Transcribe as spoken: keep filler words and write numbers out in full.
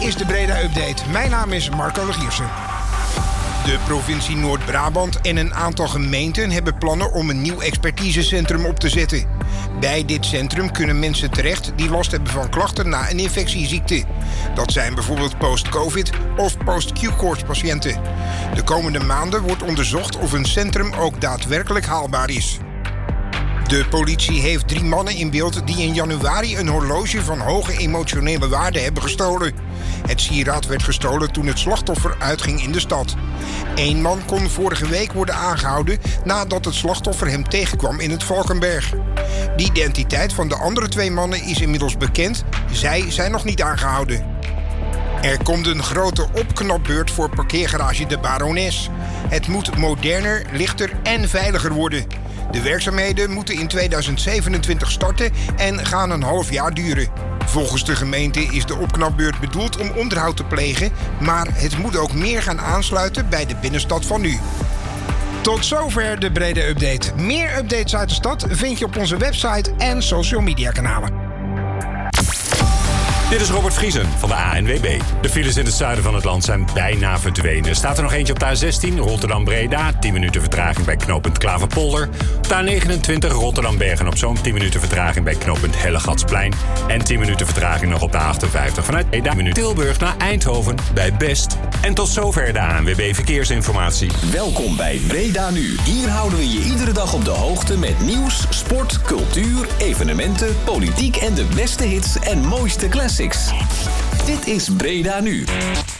is de Breda Update. Mijn naam is Marco Legiersen. De provincie Noord-Brabant en een aantal gemeenten hebben plannen om een nieuw expertisecentrum op te zetten. Bij dit centrum kunnen mensen terecht die last hebben van klachten na een infectieziekte. Dat zijn bijvoorbeeld post-covid of post-Q-koorts patiënten. De komende maanden wordt onderzocht of een centrum ook daadwerkelijk haalbaar is. De politie heeft drie mannen in beeld die in januari een horloge van hoge emotionele waarde hebben gestolen. Het sieraad werd gestolen toen het slachtoffer uitging in de stad. Eén man kon vorige week worden aangehouden nadat het slachtoffer hem tegenkwam in het Valkenberg. De identiteit van de andere twee mannen is inmiddels bekend. Zij zijn nog niet aangehouden. Er komt een grote opknapbeurt voor parkeergarage De Barones. Het moet moderner, lichter en veiliger worden. De werkzaamheden moeten in tweeduizend zevenentwintig starten en gaan een half jaar duren. Volgens de gemeente is de opknapbeurt bedoeld om onderhoud te plegen, maar het moet ook meer gaan aansluiten bij de binnenstad van nu. Tot zover de Breda Update. Meer updates uit de stad vind je op onze website en social media kanalen. Dit is Robert Vriesen van de A N W B. De files in het zuiden van het land zijn bijna verdwenen. Staat er nog eentje op de A zestien, Rotterdam-Breda. tien minuten vertraging bij knooppunt Klaverpolder. Op de A negenentwintig, Rotterdam-Bergen-op-Zoom. tien minuten vertraging bij knooppunt Hellegatsplein. En tien minuten vertraging nog op de A achtenvijftig vanuit Breda. Tilburg naar Eindhoven bij Best. En tot zover de A N W B Verkeersinformatie. Welkom bij Breda Nu. Hier houden we je iedere dag op de hoogte met nieuws, sport, cultuur, evenementen, politiek en de beste hits en mooiste classics. Dit is Breda Nu.